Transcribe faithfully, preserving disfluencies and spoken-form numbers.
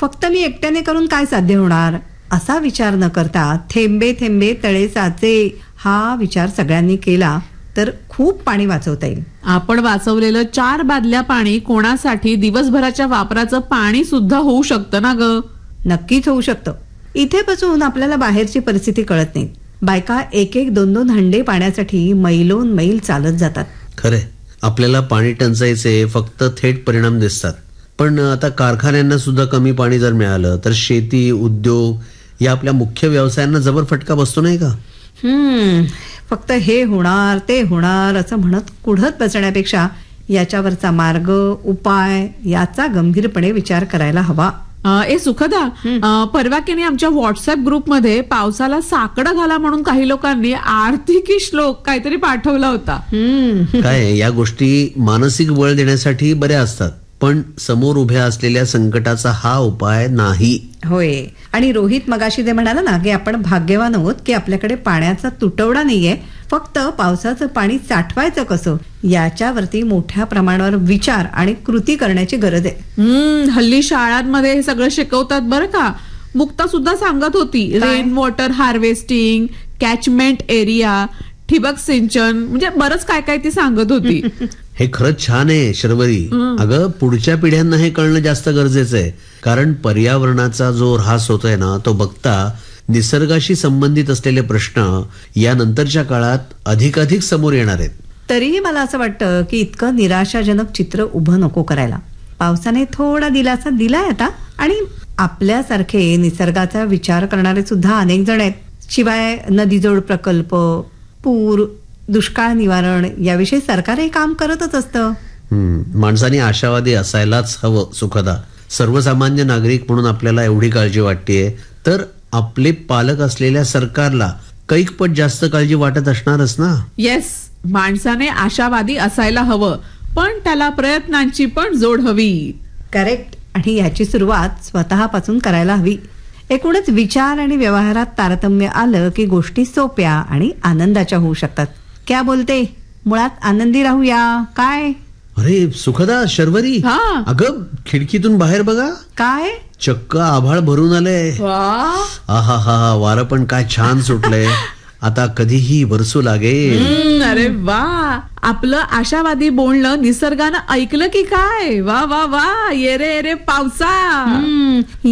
फक्त मी एकट्याने करून काय साध्य होणार असा विचार न करता थेंबे थेंबे तळे साचे हा विचार सगळ्यांनी केला तर खूप पाणी वाचवता येईल. आपण वाचवलेलं चार बादल्या पाणी कोणासाठी दिवसभराच्या वापराचं पाणी सुद्धा होऊ शकतं ना ग. नक्कीच होऊ शकतं. इथे बसून आपल्याला बाहेरची परिस्थिती कळत नाही. बायका एक एक दोन दोन हंडे पाण्यासाठी मैलोन मैल चालत जातात. खरे, आपल्याला पाणी टंचाईचे फक्त थेट परिणाम दिसतात, पण आता कारखान्यांना सुद्धा कमी पाणी जर मिळालं तर शेती, उद्योग या आपल्या मुख्य व्यवसायांना जबर फटका बसतो नाही का? हम्म फक्त हे होणार ते होणार असं म्हणत कुढत बसण्यापेक्षा याच्यावरचा मार्ग, उपाय याचा गंभीरपणे विचार करायला हवा. ए सुखदा, परवा की नाही आमच्या व्हॉट्सअप ग्रुपमध्ये पावसाला साकडं घाला म्हणून काही लोकांनी आर्थिकी श्लोक काहीतरी पाठवला होता. काय, या गोष्टी मानसिक बळ देण्यासाठी बऱ्या असतात, पण समोर उभ्या असलेल्या संकटाचा हा उपाय नाही. होय. आणि रोहित मगाशी जे म्हणाला ना की आपण भाग्यवान आहोत की आपल्याकडे पाण्याचा तुटवडा नाहीये, फक्त पावसाचं पाणी साठवायचं कसं याच्यावरती मोठ्या प्रमाणावर विचार आणि कृती करण्याची गरज आहे. हम्म हल्ली शाळांमध्ये हे सगळं शिकवतात बरं का. मुक्ता सुद्धा सांगत होती rain water harvesting, catchment area, ठिबक सिंचन, म्हणजे बरंच काय काय ती सांगत होती. हे खरंच छान आहे शर्वरी. अगं, पुढच्या पिढ्यांना हे कळणं जास्त गरजेचं आहे, कारण पर्यावरणाचा जो ऱ्हास होतोय ना तो बघता निसर्गाशी संबंधित असलेले प्रश्न या नंतरच्या काळात अधिकाधिक समोर येणार आहेत. तरीही मला असं वाटतं की इतकं निराशाजनक चित्र उभं नको करायला. पावसाने थोडा दिलासा दिलाय आता, आणि आपल्यासारखे निसर्गाचा विचार करणारे सुद्धा अनेक जण आहेत. शिवाय नदीजोड प्रकल्प, पूर, दुष्काळ निवारण याविषयी सरकारही काम करतच असतं. माणसाने आशावादी असायलाच हवं सुखदा. सर्वसामान्य नागरिक म्हणून आपल्याला एवढी काळजी वाटतेय तर आपले पालक असलेल्या सरकारला कैकपट जास्त काळजी वाटत असणारच ना. येस, माणसाने आशावादी असायला हवं, पण त्याला प्रयत्नांची पण जोड हवी. करेक्ट. आणि याची सुरुवात स्वतःपासून करायला हवी. एकूणच विचार आणि व्यवहारात तारतम्य आलं की गोष्टी सोप्या आणि आनंदाच्या होऊ शकतात. क्या बोलते, मुळात आनंदी राहूया काय? अरे सुखदा, शर्वरी, अगं खिडकीतून बाहेर बघा, काय चक्क आभाळ भरून आलंय. आहा हा, वारं पण काय छान सुटलंय. आता कधीही बरसू लागेल. अरे वा, आपलं आशावादी बोलणं निसर्गानं ऐकलं की काय? वा वा वा, ये रे ये रे पावसा.